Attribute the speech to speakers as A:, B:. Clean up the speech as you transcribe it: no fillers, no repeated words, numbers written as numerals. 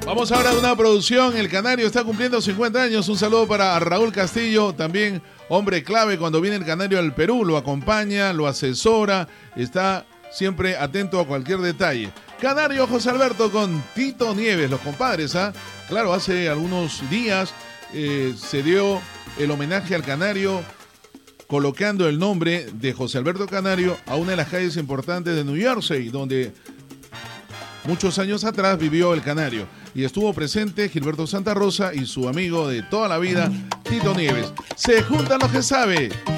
A: Vamos ahora a una producción. El Canario está cumpliendo 50 años. Un saludo para Raúl Castillo, también hombre clave cuando viene el Canario al Perú. Lo acompaña, lo asesora, está siempre atento a cualquier detalle. Canario José Alberto con Tito Nieves, los compadres, ¿ah? Claro, hace algunos días se dio el homenaje al Canario colocando el nombre de José Alberto Canario a una de las calles importantes de New Jersey, donde muchos años atrás vivió el Canario. Y estuvo presente Gilberto Santa Rosa y su amigo de toda la vida, Tito Nieves. Se juntan los que sabe.